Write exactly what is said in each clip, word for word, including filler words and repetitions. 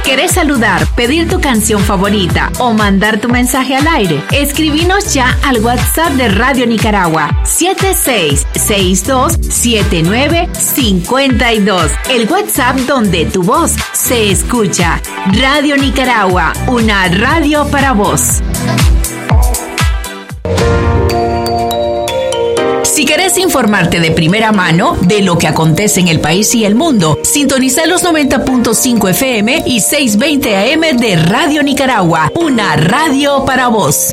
¿Querés saludar, pedir tu canción favorita o mandar tu mensaje al aire? Escribinos ya al WhatsApp de Radio Nicaragua siete seis seis dos siete nueve cinco dos. El WhatsApp donde tu voz se escucha. Radio Nicaragua, una radio para vos. Si querés informarte de primera mano de lo que acontece en el país y el mundo, sintoniza los noventa punto cinco F M y seiscientos veinte A M de Radio Nicaragua, una radio para vos.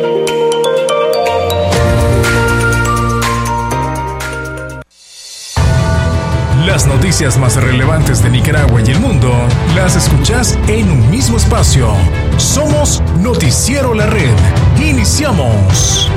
Las noticias más relevantes de Nicaragua y el mundo las escuchás en un mismo espacio. Somos Noticiero La Red. Iniciamos.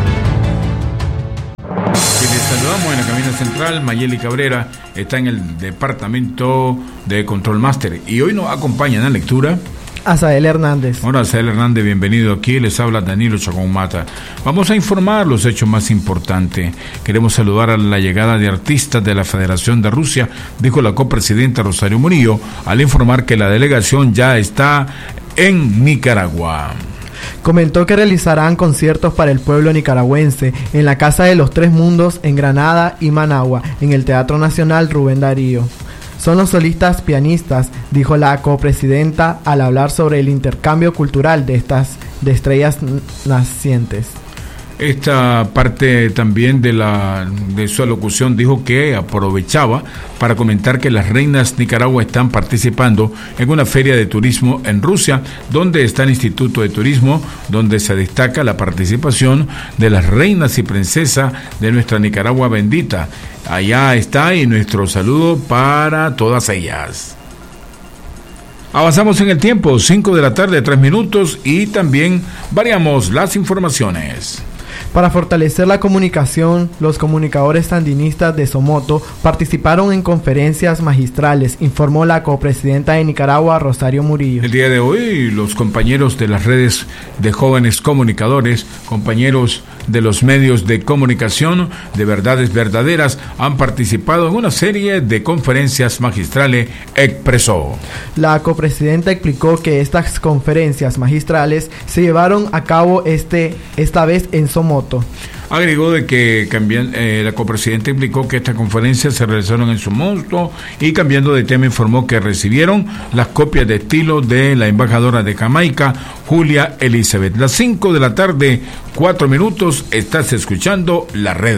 Les saludamos en la cabina central. Mayeli Cabrera está en el departamento de Control Master y hoy nos acompaña en la lectura Azael Hernández. Hola Azael Hernández, bienvenido aquí. Les habla Danilo Chacón Mata. Vamos a informar los hechos más importantes. Queremos saludar a la llegada de artistas de la Federación de Rusia, dijo la copresidenta Rosario Murillo, al informar que la delegación ya está en Nicaragua. Comentó que realizarán conciertos para el pueblo nicaragüense en la Casa de los Tres Mundos en Granada y Managua, en el Teatro Nacional Rubén Darío. Son los solistas pianistas, dijo la copresidenta al hablar sobre el intercambio cultural de estas de estrellas nacientes. Esta parte también de la de su alocución dijo que aprovechaba para comentar que las reinas Nicaragua están participando en una feria de turismo en Rusia, donde está el Instituto de Turismo, donde se destaca la participación de las reinas y princesas de nuestra Nicaragua bendita. Allá está y nuestro saludo para todas ellas. Avanzamos en el tiempo, cinco de la tarde, tres minutos, y también variamos las informaciones. Para fortalecer la comunicación, los comunicadores sandinistas de Somoto participaron en conferencias magistrales, informó la copresidenta de Nicaragua, Rosario Murillo. El día de hoy, los compañeros de las redes de jóvenes comunicadores, compañeros de los medios de comunicación de Verdades Verdaderas, han participado en una serie de conferencias magistrales, expresó. La copresidenta explicó que estas conferencias magistrales se llevaron a cabo este esta vez en Somoto. Agregó de que cambian, eh, la copresidenta implicó que estas conferencias se realizaron en Somoto y, cambiando de tema, informó que recibieron las copias de estilo de la embajadora de Jamaica, Julia Elizabeth. Las cinco de la tarde, cuatro minutos, estás escuchando La Red.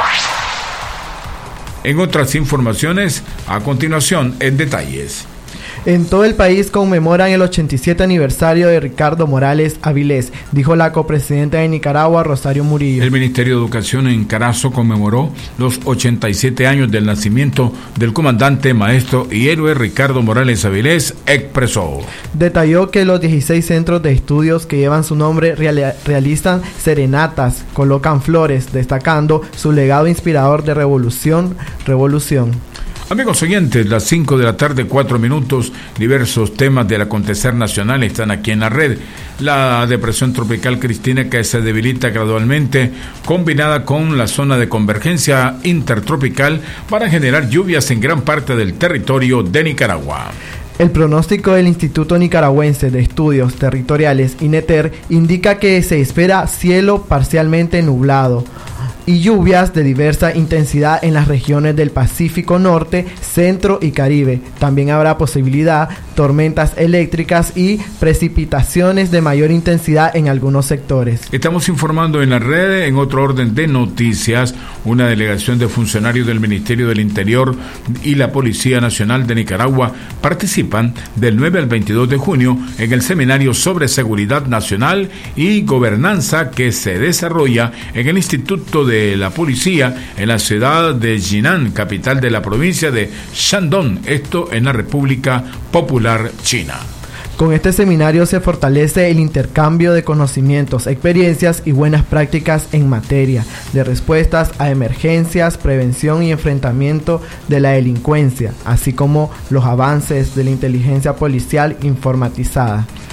En otras informaciones, a continuación, en detalles. En todo el país conmemoran el ochenta y siete aniversario de Ricardo Morales Avilés, dijo la copresidenta de Nicaragua, Rosario Murillo. El Ministerio de Educación en Carazo conmemoró los ochenta y siete años del nacimiento del comandante, maestro y héroe Ricardo Morales Avilés, expresó. Detalló que los dieciséis centros de estudios que llevan su nombre real- realizan serenatas, colocan flores, destacando su legado inspirador de revolución, revolución. Amigos oyentes, las cinco de la tarde, cuatro minutos, diversos temas del acontecer nacional están aquí en la red. La depresión tropical Cristina, que se debilita gradualmente, combinada con la zona de convergencia intertropical, para generar lluvias en gran parte del territorio de Nicaragua. El pronóstico del Instituto Nicaragüense de Estudios Territoriales, INETER, indica que se espera cielo parcialmente nublado y lluvias de diversa intensidad en las regiones del Pacífico Norte, Centro y Caribe. También habrá posibilidad de tormentas eléctricas y precipitaciones de mayor intensidad en algunos sectores. Estamos informando en la red. En otro orden de noticias, una delegación de funcionarios del Ministerio del Interior y la Policía Nacional de Nicaragua participan del nueve al veintidós de junio en el seminario sobre seguridad nacional y gobernanza que se desarrolla en el Instituto de de la Policía en la ciudad de Jinan, capital de la provincia de Shandong, esto en la República Popular China. Con este seminario se fortalece el intercambio de conocimientos, experiencias y buenas prácticas en materia de respuestas a emergencias, prevención y enfrentamiento de la delincuencia, así como los avances de la inteligencia policial informatizada.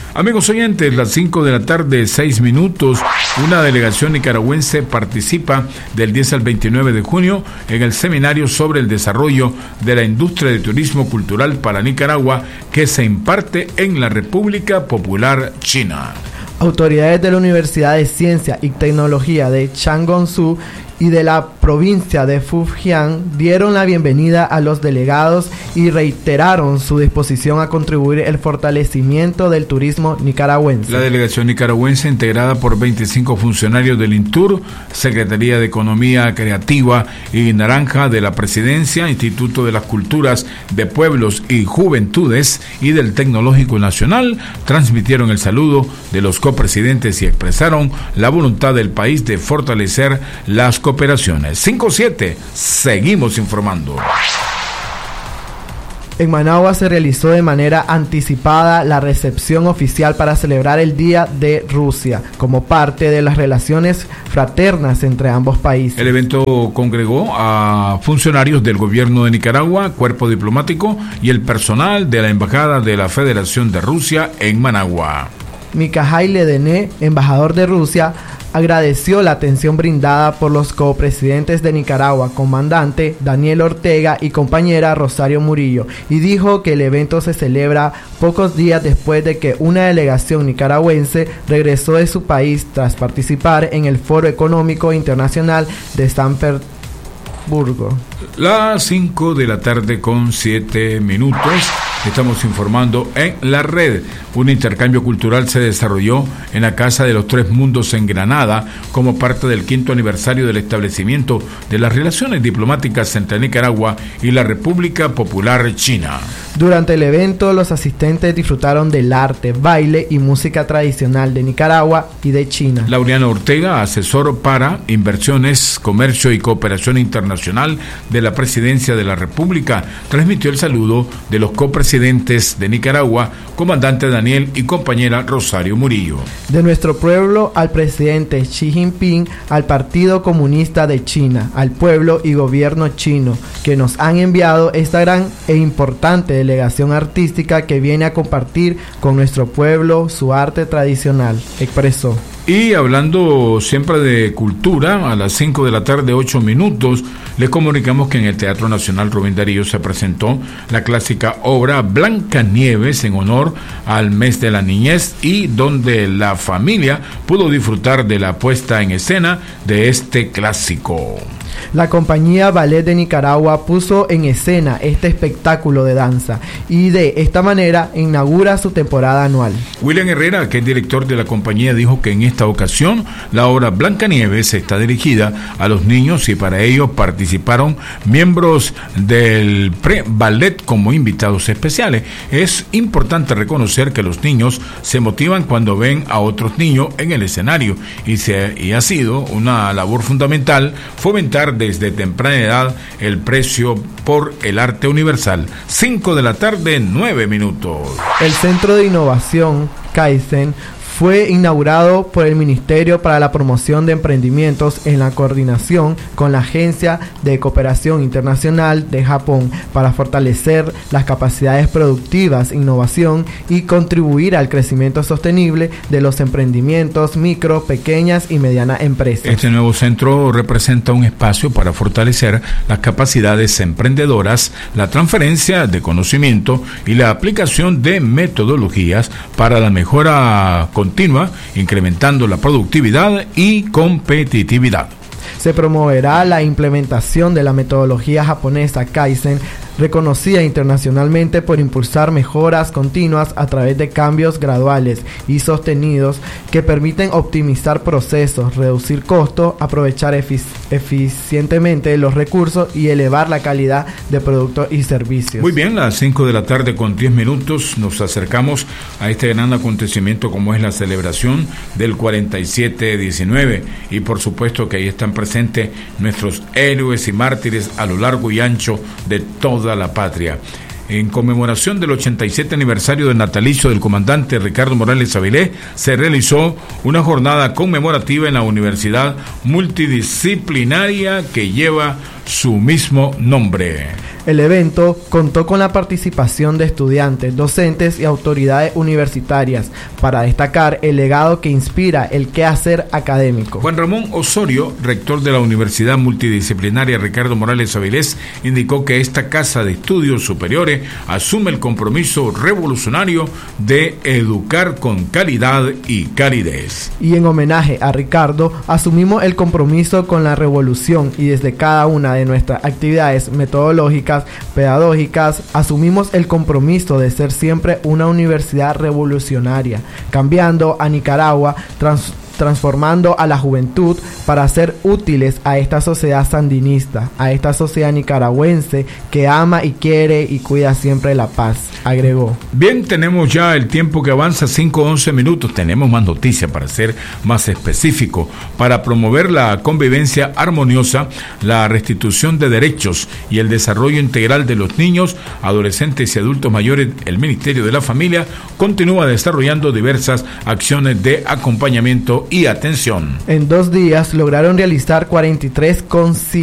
Amigos oyentes, las cinco de la tarde, seis minutos, una delegación nicaragüense participa del diez al veintinueve de junio en el seminario sobre el desarrollo de la industria de turismo cultural para Nicaragua que se imparte en la República Popular China. Autoridades de la Universidad de Ciencia y Tecnología de Changwon-su y de la provincia de Fujian dieron la bienvenida a los delegados y reiteraron su disposición a contribuir al fortalecimiento del turismo nicaragüense. La delegación nicaragüense, integrada por veinticinco funcionarios del INTUR, Secretaría de Economía Creativa y Naranja de la Presidencia, Instituto de las Culturas de Pueblos y Juventudes y del Tecnológico Nacional, transmitieron el saludo de los copresidentes y expresaron la voluntad del país de fortalecer las cooperaciones. cinco siete, seguimos informando. En Managua se realizó de manera anticipada la recepción oficial para celebrar el Día de Rusia, como parte de las relaciones fraternas entre ambos países. El evento congregó a funcionarios del gobierno de Nicaragua, cuerpo diplomático y el personal de la Embajada de la Federación de Rusia en Managua. Mikhail Ledené, embajador de Rusia, agradeció la atención brindada por los copresidentes de Nicaragua, comandante Daniel Ortega y compañera Rosario Murillo, y dijo que el evento se celebra pocos días después de que una delegación nicaragüense regresó de su país tras participar en el Foro Económico Internacional de San Petersburgo. Las cinco de la tarde con siete minutos. Estamos informando en la red. Un intercambio cultural se desarrolló en la Casa de los Tres Mundos en Granada como parte del quinto aniversario del establecimiento de las relaciones diplomáticas entre Nicaragua y la República Popular China. Durante el evento, los asistentes disfrutaron del arte, baile y música tradicional de Nicaragua y de China. Laureano Ortega, asesor para inversiones, comercio y cooperación internacional de la Presidencia de la República, transmitió el saludo de los copresidentes de Nicaragua, comandante Daniel y compañera Rosario Murillo. De nuestro pueblo al presidente Xi Jinping, al Partido Comunista de China, al pueblo y gobierno chino, que nos han enviado esta gran e importante delegación artística que viene a compartir con nuestro pueblo su arte tradicional, expresó. Y hablando siempre de cultura, a las cinco de la tarde, ocho minutos, les comunicamos que en el Teatro Nacional Rubén Darío se presentó la clásica obra Blancanieves en honor al mes de la niñez y donde la familia pudo disfrutar de la puesta en escena de este clásico. La compañía Ballet de Nicaragua puso en escena este espectáculo de danza y de esta manera inaugura su temporada anual. William Herrera, que es director de la compañía, dijo que en esta ocasión la obra Blancanieves está dirigida a los niños y para ello participaron miembros del pre-ballet como invitados especiales. Es importante reconocer que los niños se motivan cuando ven a otros niños en el escenario y, se, y ha sido una labor fundamental fomentar desde temprana edad el precio por el arte universal. cinco de la tarde, nueve minutos. El Centro de Innovación Kaizen fue inaugurado por el Ministerio para la Promoción de Emprendimientos en la coordinación con la Agencia de Cooperación Internacional de Japón para fortalecer las capacidades productivas, innovación y contribuir al crecimiento sostenible de los emprendimientos micro, pequeñas y medianas empresas. Este nuevo centro representa un espacio para fortalecer las capacidades emprendedoras, la transferencia de conocimiento y la aplicación de metodologías para la mejora continua continua, incrementando la productividad y competitividad. Se promoverá la implementación de la metodología japonesa Kaizen, reconocida internacionalmente por impulsar mejoras continuas a través de cambios graduales y sostenidos que permiten optimizar procesos, reducir costos, aprovechar efic- eficientemente los recursos y elevar la calidad de productos y servicios. Muy bien, a las cinco de la tarde con diez minutos nos acercamos a este gran acontecimiento como es la celebración del cuarenta y siete diecinueve y por supuesto que ahí están presentes nuestros héroes y mártires a lo largo y ancho de toda la patria. En conmemoración del ochenta y siete aniversario del natalicio del comandante Ricardo Morales Avilés, se realizó una jornada conmemorativa en la Universidad Multidisciplinaria que lleva su mismo nombre. El evento contó con la participación de estudiantes, docentes y autoridades universitarias para destacar el legado que inspira el quehacer académico. Juan Ramón Osorio, rector de la Universidad Multidisciplinaria Ricardo Morales Avilés, indicó que esta Casa de Estudios Superiores asume el compromiso revolucionario de educar con calidad y calidez. Y en homenaje a Ricardo, asumimos el compromiso con la revolución y desde cada una de nuestras actividades metodológicas, pedagógicas, asumimos el compromiso de ser siempre una universidad revolucionaria, cambiando a Nicaragua, trans transformando a la juventud para ser útiles a esta sociedad sandinista, a esta sociedad nicaragüense que ama y quiere y cuida siempre la paz, agregó. Bien, tenemos ya el tiempo que avanza, cinco once minutos, tenemos más noticias para ser más específico, para promover la convivencia armoniosa, la restitución de derechos y el desarrollo integral de los niños, adolescentes y adultos mayores. El Ministerio de la Familia continúa desarrollando diversas acciones de acompañamiento y atención. En dos días lograron realizar cuarenta y tres conciliaciones